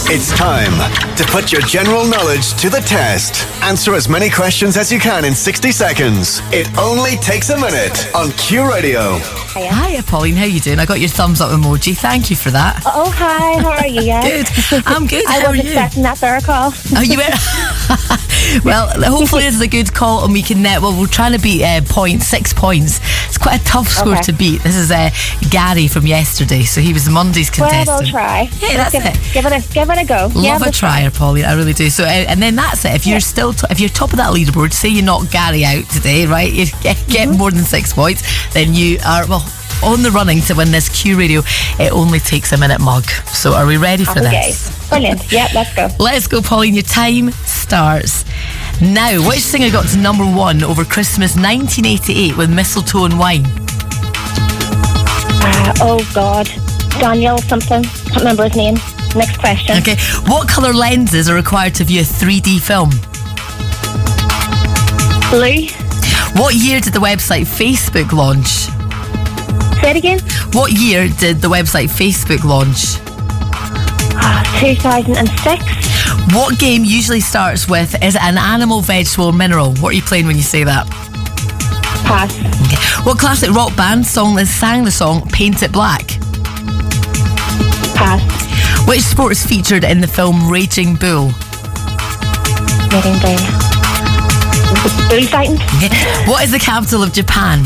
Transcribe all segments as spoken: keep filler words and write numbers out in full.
It's time to put your general knowledge to the test. Answer as many questions as you can in sixty seconds. It only takes a minute on Q Radio. Hiya. Hiya, Pauline. How you doing? I got your thumbs up emoji. Thank you for that. Oh, hi. How are you? Yeah. Good. I'm good. I How was are you? expecting that there call. Oh, you were? Well, hopefully this is a good call and we can, uh, well, we're trying to beat uh, points, six points. It's quite a tough score Okay. to beat. This is uh, Gary from yesterday, so he was Monday's contestant. Well, we'll try. Yeah, that's give, it. Give it a give it a go. Love yeah, a we'll trier, Pauline. I really do. So, uh, and then that's it. If you're still, t- if you're top of that leaderboard, say you knock Gary out today, right? You get, get Mm-hmm. more than six points, then you are well on the running to win this Q Radio. It only takes a minute mug. So, are we ready for Okay. this? Brilliant. Yeah, let's go. Let's go, Pauline. Your time starts now. Which singer got to number one over Christmas nineteen eighty-eight with Mistletoe and Wine? Uh, oh God, Daniel something. Can't remember his name. Next question. Okay. What colour lenses are required to view a three D film? Blue. What year did the website Facebook launch? Say it again. What year did the website Facebook launch? Uh, two thousand six. What game usually starts with, is it an animal, vegetable, or mineral? What are you playing when you say that? Pass. Okay. What classic rock band song sang the song Paint It Black? Pass. Which sport is featured in the film Raging Bull? Meeting Bull. Bullfighting. Okay. What is the capital of Japan?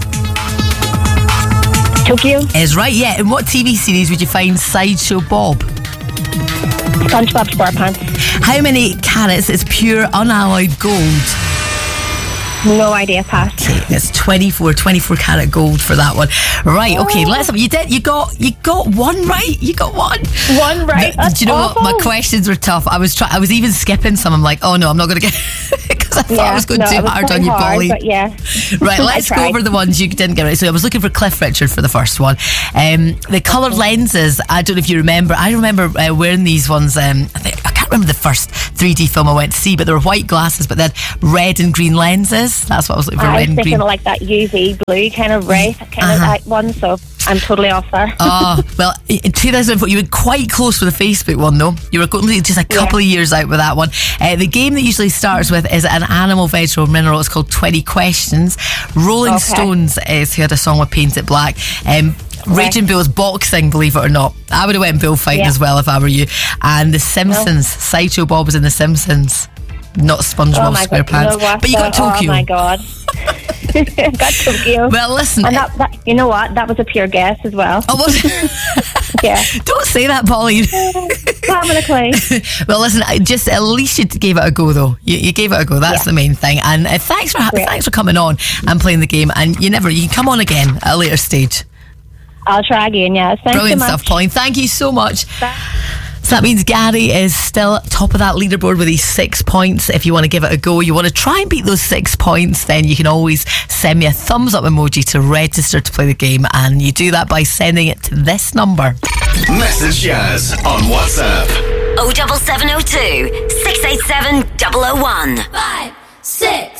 Tokyo. Is right, yeah. In what T V series would you find Sideshow Bob? SpongeBob SquarePants. How many carats is pure unalloyed gold? No idea. Pass. Okay, it's twenty-four, twenty-four carat gold for that one. Right, okay, let's have, you did, you got, you got one right, you got one. One right. The- That's do you know awful. what? My questions were tough. I was try, I was even skipping some. I'm like, oh no, I'm not going to get, because I thought I was going no, too it was hard quite on you, hard, Pauline. But yeah. Right, I let's go tried. over the ones you didn't get right. So I was looking for Cliff Richard for the first one. Um, the coloured lenses, I don't know if you remember. I remember uh, wearing these ones. Um, I, think, I can't remember the first three D film I went to see, but they were white glasses, but they had red and green lenses. That's what I was looking for, I red was and thinking green. of like that U V blue kind of ray, kind Uh-huh. of that one, so I'm totally off there. Oh, well, in two thousand four, you were quite close with the Facebook one, though. You were going just a couple Yeah. of years out with that one. Uh, the game that usually starts with is an animal, vegetable, mineral. It's called twenty questions. Rolling Okay. Stones is who had a song with Paint It Black. Um, Raging Bull's boxing, believe it or not. I would have went bullfighting Yeah. as well if I were you. And The Simpsons. Sideshow Bob was in The Simpsons. Not SpongeBob Oh my God, SquarePants. you know what, But you got though? Tokyo. Oh my God. Got Tokyo. Well, listen. And that, that, you know what? That was a pure guess as well. Oh, was Yeah. Don't say that, Pauline. Having a clue. Well, listen, I just at least you gave it a go, though. You, you gave it a go. That's Yeah. the main thing. And uh, thanks for Yeah. thanks for coming on and playing the game. And you never, you can come on again at a later stage. I'll try again, yes. Thanks Brilliant so much. stuff, Pauline. Thank you so much. Bye. So that means Gary is still top of that leaderboard with these six points. If you want to give it a go, you want to try and beat those six points, then you can always send me a thumbs up emoji to register to play the game. And you do that by sending it to this number. Message Jazz on WhatsApp. oh seven seven oh two, six eight seven, double oh one. Five, six.